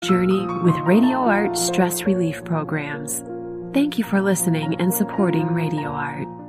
journey with Radio Art stress relief programs. Thank you for listening and supporting Radio Art.